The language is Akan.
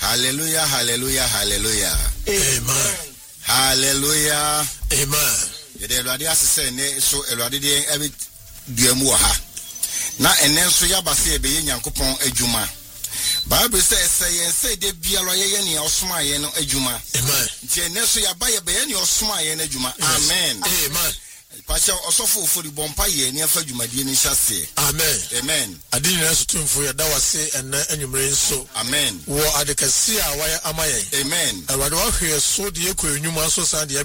Hallelujah, hallelujah, hallelujah. Amen. Hallelujah. Amen. Yede Awurade asese ne so Awurade de ebe duamu ha. Na enen so yabase ebe ye Nyankopɔn adwuma. Bible say de bialo ye ne osoma ye no adwuma. Amen. Nti enen so yaba ye be ye ne osoma ye no adwuma. Amen. Amen. Pasha osofo ofori bompa ye ne afa dwumadie ne hyase. Amen. Amen. Adi nyina so tumfo ya da wase ena anwumre nso. Amen. Wo adekasi a waya amaye. Amen. Awurade wa hwe so de ekɔ enwuma so san de